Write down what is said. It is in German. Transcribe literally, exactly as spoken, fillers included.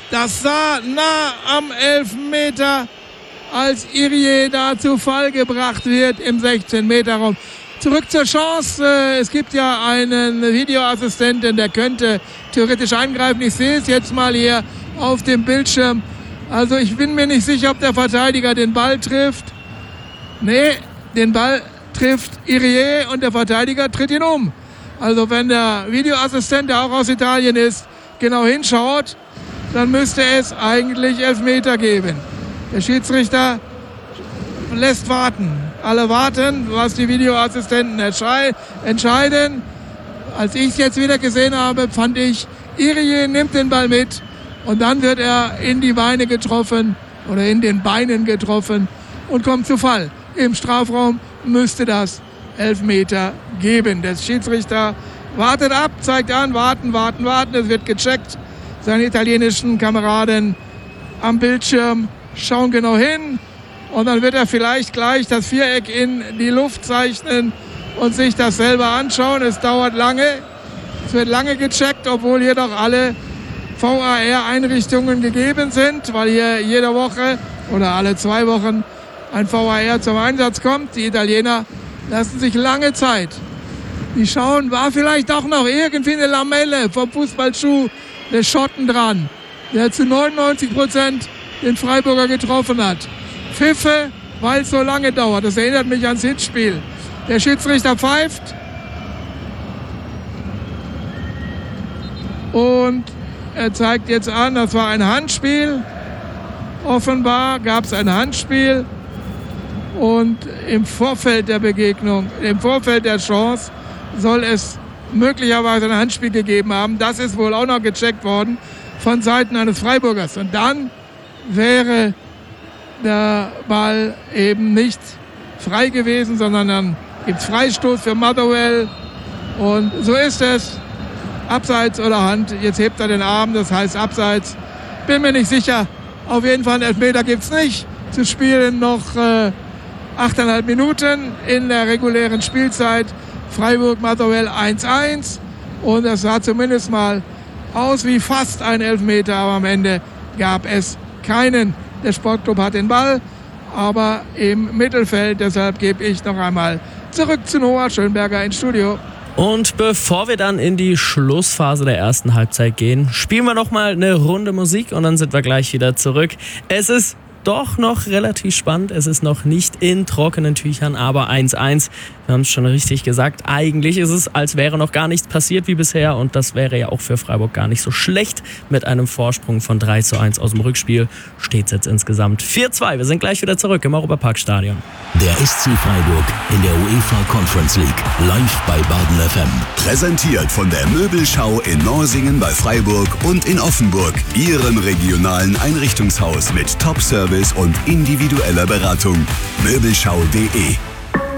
Das sah nah am Elfmeter, als Irie da zu Fall gebracht wird im sechzehn-Meter-Raum. Zurück zur Chance. Es gibt ja einen Videoassistenten, der könnte theoretisch eingreifen. Ich sehe es jetzt mal hier auf dem Bildschirm. Also ich bin mir nicht sicher, ob der Verteidiger den Ball trifft. Nee, den Ball trifft Irie und der Verteidiger tritt ihn um. Also wenn der Videoassistent, der auch aus Italien ist, genau hinschaut, dann müsste es eigentlich Elfmeter geben. Der Schiedsrichter lässt warten. Alle warten, was die Videoassistenten entscheiden. Als ich es jetzt wieder gesehen habe, fand ich, Irie nimmt den Ball mit und dann wird er in die Beine getroffen oder in den Beinen getroffen und kommt zu Fall. Im Strafraum müsste das Elfmeter geben. Der Schiedsrichter wartet ab, zeigt an, warten, warten, warten. Es wird gecheckt. Seine italienischen Kameraden am Bildschirm schauen genau hin. Und dann wird er vielleicht gleich das Viereck in die Luft zeichnen und sich das selber anschauen. Es dauert lange. Es wird lange gecheckt, obwohl hier doch alle V A R-Einrichtungen gegeben sind, weil hier jede Woche oder alle zwei Wochen ein V A R zum Einsatz kommt. Die Italiener lassen sich lange Zeit. Die schauen, war vielleicht auch noch irgendwie eine Lamelle vom Fußballschuh des Schotten dran, der zu neunundneunzig Prozent den Freiburger getroffen hat. Pfiffe, weil es so lange dauert. Das erinnert mich ans Hinspiel. Der Schiedsrichter pfeift. Und er zeigt jetzt an, das war ein Handspiel. Offenbar gab es ein Handspiel. Und im Vorfeld der Begegnung, im Vorfeld der Chance, soll es möglicherweise ein Handspiel gegeben haben. Das ist wohl auch noch gecheckt worden von Seiten eines Freiburgers. Und dann wäre der Ball eben nicht frei gewesen, sondern dann gibt es Freistoß für Motherwell. Und so ist es. Abseits oder Hand. Jetzt hebt er den Arm, das heißt Abseits. Bin mir nicht sicher. Auf jeden Fall einen Elfmeter gibt es nicht. Zu spielen noch äh, achteinhalb Minuten in der regulären Spielzeit. Freiburg-Motherwell eins eins. Und das sah zumindest mal aus wie fast ein Elfmeter, aber am Ende gab es keinen. Der Sportclub hat den Ball, aber im Mittelfeld. Deshalb gebe ich noch einmal zurück zu Noah Schönberger ins Studio. Und bevor wir dann in die Schlussphase der ersten Halbzeit gehen, spielen wir noch mal eine Runde Musik und dann sind wir gleich wieder zurück. Es ist doch noch relativ spannend. Es ist noch nicht in trockenen Tüchern, aber eins eins. Wir haben es schon richtig gesagt. Eigentlich ist es, als wäre noch gar nichts passiert wie bisher. Und das wäre ja auch für Freiburg gar nicht so schlecht. Mit einem Vorsprung von drei zu eins aus dem Rückspiel steht es jetzt insgesamt vier zwei. Wir sind gleich wieder zurück im Europaparkstadion. Der S C Freiburg in der UEFA Conference League. Live bei Baden F M. Präsentiert von der Möbelschau in Norsingen bei Freiburg und in Offenburg. Ihrem regionalen Einrichtungshaus mit Top-Service und individueller Beratung. Möbelschau punkt de